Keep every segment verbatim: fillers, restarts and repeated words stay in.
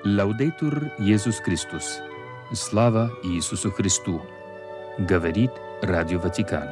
Лаудейтур Иисус Христос. Слава Иисусу Христу. Говорит Радио Ватикан.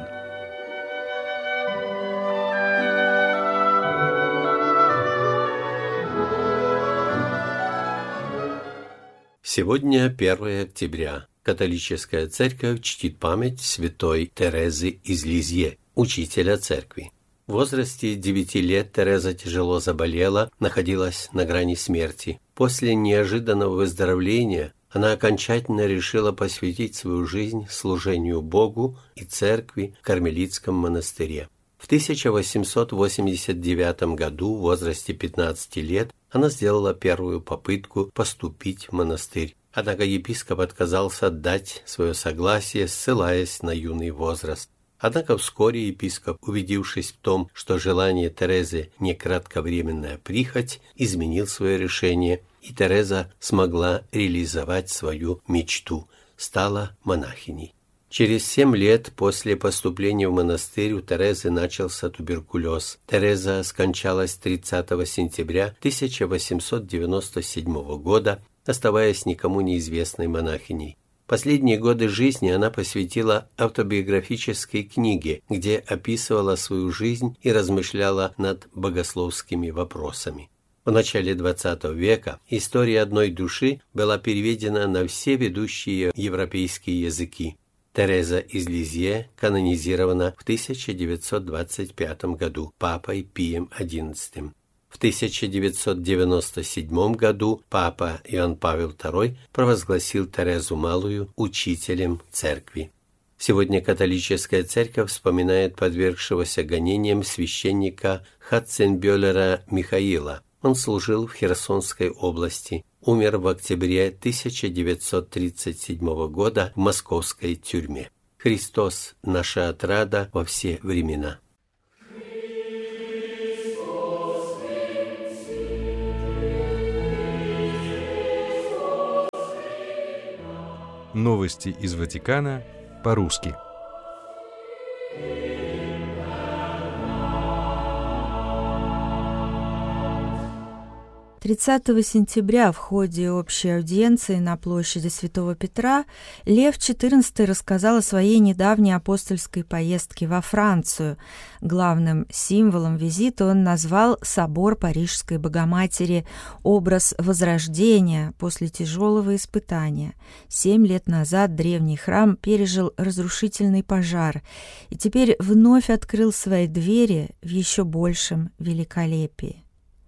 Сегодня первое октября. Католическая церковь чтит память святой Терезы из Лизье, учителя церкви. В возрасте девяти лет Тереза тяжело заболела, находилась на грани смерти. После неожиданного выздоровления она окончательно решила посвятить свою жизнь служению Богу и церкви в Кармелитском монастыре. В тысяча восемьсот восемьдесят девятом году, в возрасте пятнадцати лет, она сделала первую попытку поступить в монастырь. Однако епископ отказался дать свое согласие, ссылаясь на юный возраст. Однако вскоре епископ, убедившись в том, что желание Терезы не кратковременная прихоть, изменил свое решение, и Тереза смогла реализовать свою мечту, стала монахиней. Через семь лет после поступления в монастырь у Терезы начался туберкулез. Тереза скончалась тридцатого сентября тысяча восемьсот девяносто седьмого года, оставаясь никому неизвестной монахиней. Последние годы жизни она посвятила автобиографической книге, где описывала свою жизнь и размышляла над богословскими вопросами. В начале двадцатого века история одной души была переведена на все ведущие европейские языки. Тереза из Лизье канонизирована в тысяча девятьсот двадцать пятом году папой Пием одиннадцатым. В тысяча девятьсот девяносто седьмом году папа Иоанн Павел второй провозгласил Терезу Малую учителем церкви. Сегодня католическая церковь вспоминает подвергшегося гонениям священника Хатценбёллера Михаила. Он служил в Херсонской области, умер в октябре тысяча девятьсот тридцать седьмого года в московской тюрьме. Христос – наша отрада во все времена. Новости из Ватикана по-русски. тридцатого сентября в ходе общей аудиенции на площади Святого Петра Лев четырнадцатый рассказал о своей недавней апостольской поездке во Францию. Главным символом визита он назвал собор Парижской Богоматери, образ возрождения после тяжелого испытания. Семь лет назад древний храм пережил разрушительный пожар и теперь вновь открыл свои двери в еще большем великолепии.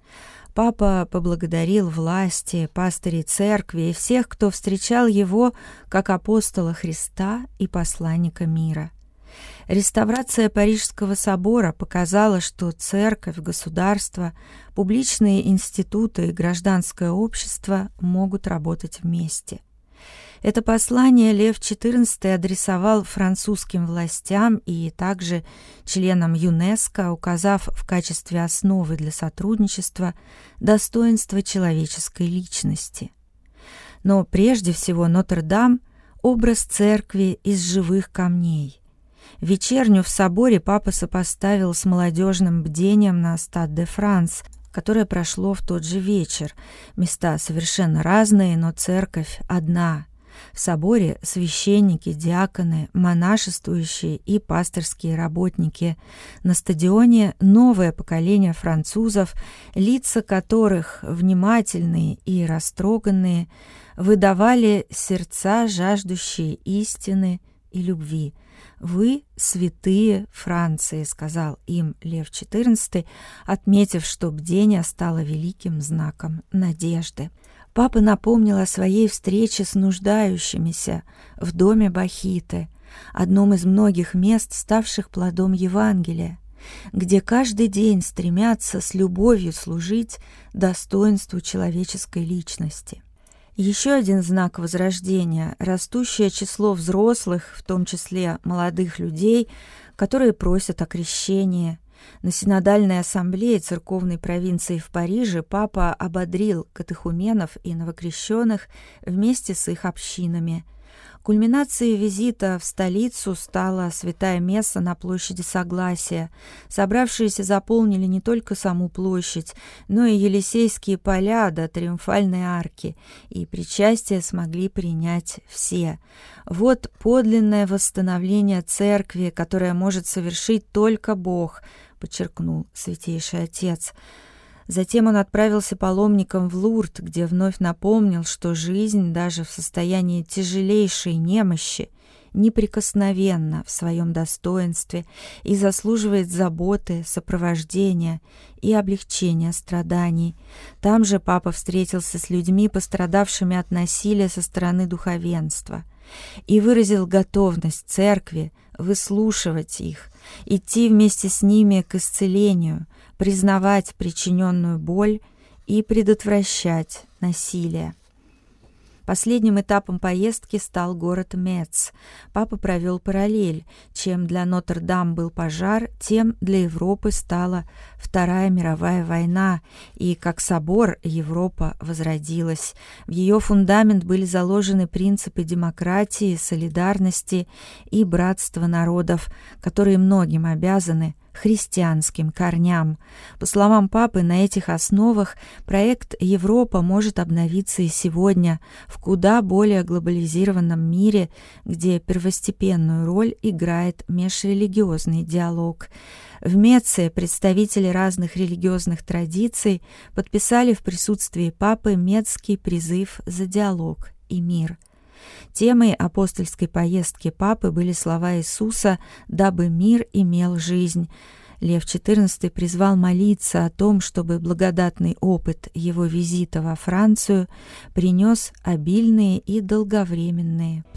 Папа поблагодарил власти, пастырей церкви и всех, кто встречал его как апостола Христа и посланника мира. Реставрация Парижского собора показала, что церковь, государство, публичные институты и гражданское общество могут работать вместе. Это послание Лев четырнадцатый адресовал французским властям и также членам ЮНЕСКО, указав в качестве основы для сотрудничества достоинство человеческой личности. Но прежде всего Нотр-Дам – образ церкви из живых камней. Вечерню в соборе папа сопоставил с молодежным бдением на Стад-де-Франс, которое прошло в тот же вечер. Места совершенно разные, но церковь одна. В соборе священники, диаконы, монашествующие и пасторские работники. На стадионе новое поколение французов, лица которых, внимательные и растроганные, выдавали сердца, жаждущие истины и любви. «Вы святые Франции», — сказал им Лев четырнадцатый, отметив, что бдение стало великим знаком надежды. Папа напомнил о своей встрече с нуждающимися в доме Бахиты, одном из многих мест, ставших плодом Евангелия, где каждый день стремятся с любовью служить достоинству человеческой личности. Еще один знак возрождения – растущее число взрослых, в том числе молодых людей, которые просят о крещении. На синодальной ассамблее церковной провинции в Париже папа ободрил катехуменов и новокрещенных вместе с их общинами. Кульминацией визита в столицу стала святая месса на площади Согласия. Собравшиеся заполнили не только саму площадь, но и Елисейские поля до Триумфальной арки, и причастие смогли принять все. Вот подлинное восстановление церкви, которое может совершить только Бог, подчеркнул Святейший Отец. Затем он отправился паломником в Лурд, где вновь напомнил, что жизнь даже в состоянии тяжелейшей немощи неприкосновенна в своем достоинстве и заслуживает заботы, сопровождения и облегчения страданий. Там же папа встретился с людьми, пострадавшими от насилия со стороны духовенства, и выразил готовность церкви выслушивать их, идти вместе с ними к исцелению, признавать причиненную боль и предотвращать насилие. Последним этапом поездки стал город Мец. Папа провел параллель. Чем для Нотр-Дам был пожар, тем для Европы стала Вторая мировая война, и как собор Европа возродилась. В ее фундамент были заложены принципы демократии, солидарности и братства народов, которые многим обязаны христианским корням. По словам папы, на этих основах проект «Европа» может обновиться и сегодня в куда более глобализированном мире, где первостепенную роль играет межрелигиозный диалог. В Меце представители разных религиозных традиций подписали в присутствии папы Мецкий призыв за диалог и мир. Темой апостольской поездки папы были слова Иисуса «дабы мир имел жизнь». Лев четырнадцатый призвал молиться о том, чтобы благодатный опыт его визита во Францию принес обильные и долговременные